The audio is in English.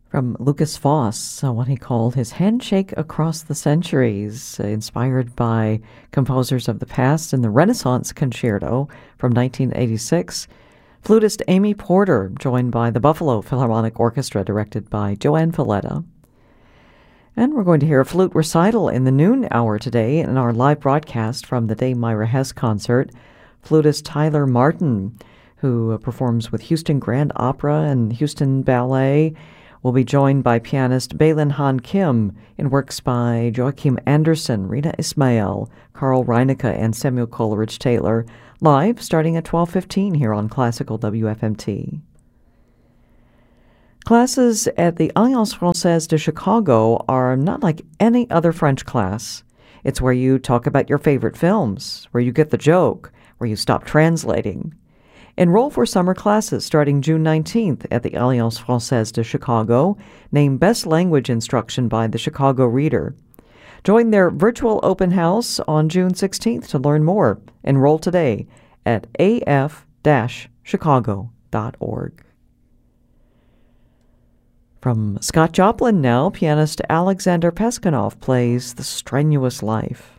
From Lucas Foss, what he called his Handshake Across the Centuries, inspired by composers of the past in the Renaissance Concerto from 1986. Flutist Amy Porter, joined by the Buffalo Philharmonic Orchestra, directed by Joanne Falletta. And we're going to hear a flute recital in the noon hour today in our live broadcast from the Dame Myra Hess concert. Flutist Tyler Martin, who performs with Houston Grand Opera and Houston Ballet, will be joined by pianist Balin Han Kim in works by Joachim Anderson, Rita Ismail, Carl Reinecke, and Samuel Coleridge Taylor, live starting at 12:15 here on Classical WFMT. Classes at the Alliance Française de Chicago are not like any other French class. It's where you talk about your favorite films, where you get the joke, where you stop translating. Enroll for summer classes starting June 19th at the Alliance Française de Chicago, named Best Language Instruction by the Chicago Reader. Join their virtual open house on June 16th to learn more. Enroll today at af-chicago.org. From Scott Joplin now, pianist Alexander Peskanov plays The Strenuous Life.